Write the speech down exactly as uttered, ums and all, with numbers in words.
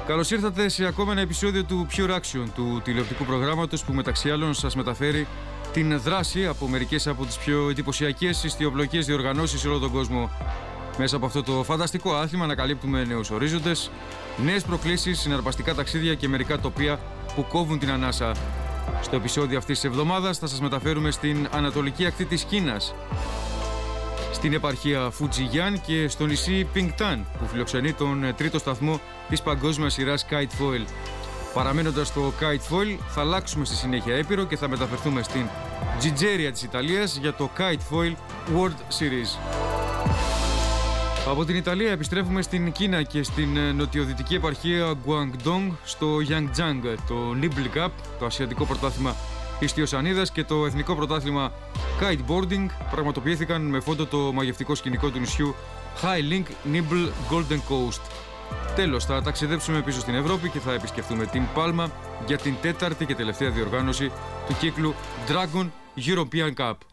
Καλώς ήρθατε σε ακόμα ένα επεισόδιο του Pure Action, του τηλεοπτικού προγράμματος που μεταξύ άλλων σας μεταφέρει την δράση από μερικές από τις πιο εντυπωσιακές ιστιοπλοϊκές διοργανώσεις σε όλο τον κόσμο. Μέσα από αυτό το φανταστικό άθλημα ανακαλύπτουμε νέους ορίζοντες, νέες προκλήσεις, συναρπαστικά ταξίδια και μερικά τοπία που κόβουν την ανάσα. Στο επεισόδιο αυτής της εβδομάδας θα σας μεταφέρουμε στην ανατολική ακτή της Κίνας, στην επαρχία Φουτζιγιάν και στο νησί Πινγκτάν, που φιλοξενεί τον τρίτο σταθμό της παγκόσμιας σειράς Kite Foil. Παραμένοντας στο Kite Foil, θα αλλάξουμε στη συνέχεια έπειρο και θα μεταφερθούμε στην Τζιτζέρια της Ιταλίας για το Kite Foil World Series. Από την Ιταλία επιστρέφουμε στην Κίνα και στην νοτιοδυτική επαρχία Guangdong, στο Yangjiang. Το Nibble Cup, το ασιατικό πρωτάθλημα ιστιοσανίδας, και το εθνικό πρωτάθλημα Kiteboarding πραγματοποιήθηκαν με φόντο το μαγευτικό σκηνικό του νησιού High Link Nibble Golden Coast. Τέλος, θα ταξιδέψουμε πίσω στην Ευρώπη και θα επισκεφτούμε την Πάλμα για την τέταρτη και τελευταία διοργάνωση του κύκλου Dragon European Cup.